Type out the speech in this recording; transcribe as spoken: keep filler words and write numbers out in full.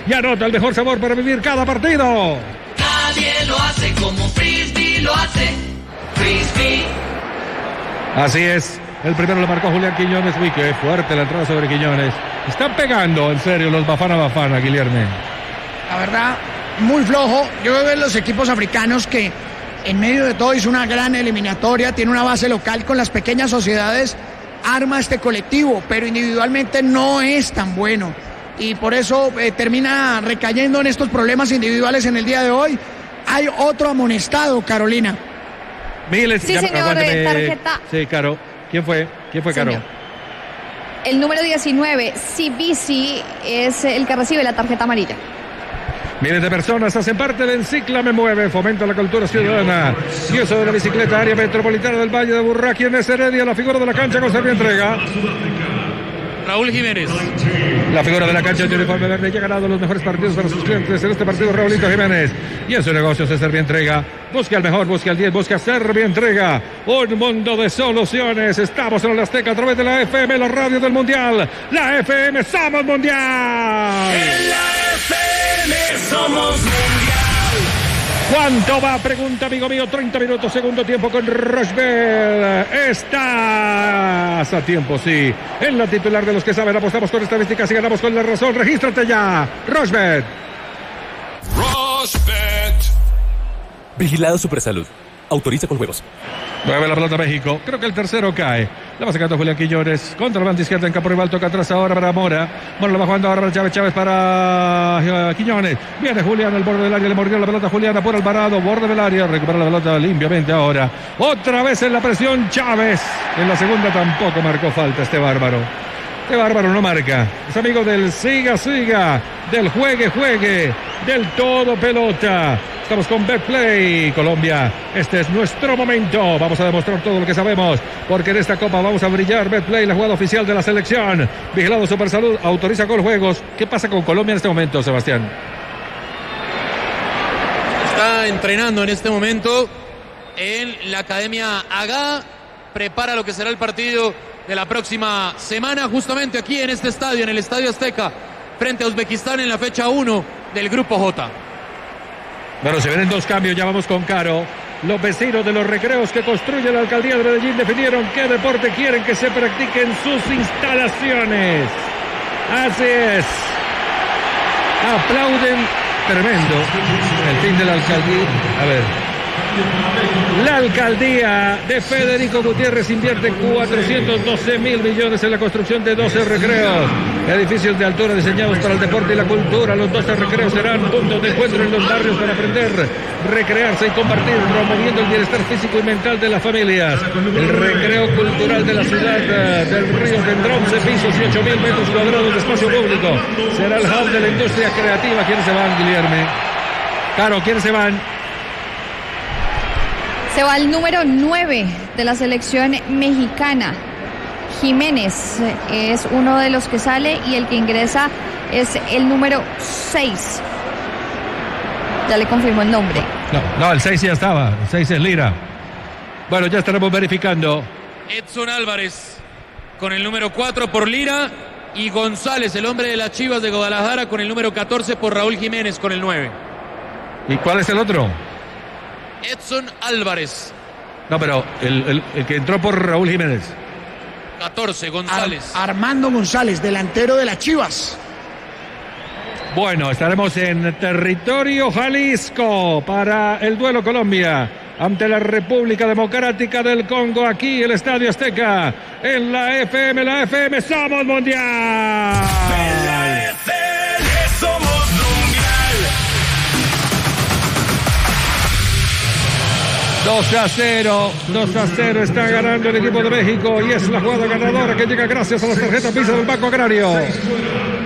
y anota el mejor sabor para vivir cada partido. Nadie lo hace como Frisbee lo hace. Frisbee. Así es. El primero lo marcó Julián Quiñones. Uy, qué fuerte la entrada sobre Quiñones. Están pegando, en serio, los Bafana Bafana, Guilherme. La verdad, muy flojo. Yo veo ver los equipos africanos que en medio de todo hizo una gran eliminatoria, tiene una base local con las pequeñas sociedades, arma este colectivo, pero individualmente no es tan bueno. Y por eso eh, termina recayendo en estos problemas individuales en el día de hoy. Hay otro amonestado, Carolina. Miles, sí, ya, señor, aguántame. tarjeta. Sí, Caro. ¿Quién fue? ¿Quién fue, Caro? Señor. El número diecinueve, Sibisi, es el que recibe la tarjeta amarilla. Miles de personas hacen parte de Encicla Me Mueve, fomenta la cultura ciudadana y uso de la bicicleta, área metropolitana del Valle de Aburrá. ¿Quién es Heredia? La figura de la cancha con servicio entrega. Raúl Jiménez. La figura de la cancha de uniforme verde ya ha ganado los mejores partidos para sus clientes. En este partido, Raúlito Jiménez. Y en su negocio se Servientrega. Busca el mejor, busca el diez, busca Servientrega. Un mundo de soluciones. Estamos en el Azteca a través de la F M, la radio del Mundial. La F M, somos Mundial. En la F M somos Mundial. ¿Cuánto va? Pregunta, amigo mío. treinta minutos, segundo tiempo con Rochbel. Estás a tiempo, sí. En la titular de los que saben, apostamos con estadísticas y ganamos con la razón. Regístrate ya. Rochbel. Rochbet. Vigilado Supersalud. Autoriza con juegos. Mueve la pelota México. Creo que el tercero cae. La va sacando Julián Quiñones. Contra la banda izquierda en campo rival. Toca atrás ahora para Mora. Mora la va jugando ahora para Chávez. Chávez para Quiñones. Viene Julián al borde del área. Le mordió la pelota Julián. Por Alvarado. Borde del área. Recupera la pelota limpiamente ahora. Otra vez en la presión Chávez. En la segunda tampoco marcó falta este bárbaro. Este bárbaro no marca. Es amigo del siga, siga. Del juegue, juegue. Del todo pelota. Estamos con Betplay Colombia. Este es nuestro momento. Vamos a demostrar todo lo que sabemos, porque en esta copa vamos a brillar. Betplay, la jugada oficial de la selección. Vigilado Supersalud, autoriza con juegos. ¿Qué pasa con Colombia en este momento, Sebastián? Está entrenando en este momento en la Academia Agá. Prepara lo que será el partido de la próxima semana, justamente aquí en este estadio, en el Estadio Azteca, frente a Uzbekistán en la fecha uno del Grupo J. Bueno, se vienen dos cambios, ya vamos con Caro. Los vecinos de los recreos que construye la alcaldía de Medellín definieron qué deporte quieren que se practique en sus instalaciones. Así es. Aplauden, tremendo, el fin de la alcaldía. A ver. La alcaldía de Federico Gutiérrez invierte cuatrocientos doce mil millones en la construcción de doce recreos, edificios de altura diseñados para el deporte y la cultura. Los doce recreos serán puntos de encuentro en los barrios para aprender, recrearse y compartir, promoviendo el bienestar físico y mental de las familias. El recreo cultural de la ciudad del Río tendrá once pisos y ocho mil metros cuadrados de espacio público. Será el hub de la industria creativa. ¿Quiénes se van, Guilherme? Caro, ¿quiénes se van? Se va el número nueve de la selección mexicana. Jiménez es uno de los que sale y el que ingresa es el número seis. Ya le confirmó el nombre. No, no, el seis ya estaba. El seis es Lira. Bueno, ya estaremos verificando. Edson Álvarez con el número cuatro por Lira y González, el hombre de las Chivas de Guadalajara, con el número catorce por Raúl Jiménez con el nueve. ¿Y cuál es el otro? Edson Álvarez. No, pero el, el, el que entró por Raúl Jiménez. catorce, González. Ar- Armando González, delantero de las Chivas. Bueno, estaremos en territorio Jalisco para el duelo Colombia ante la República Democrática del Congo, aquí el Estadio Azteca, en la F M, la F M, somos Mundial. En la F M somos Mundial. dos a cero, dos a cero está ganando el equipo de México y es la jugada ganadora que llega gracias a las tarjetas Visa del Banco Agrario.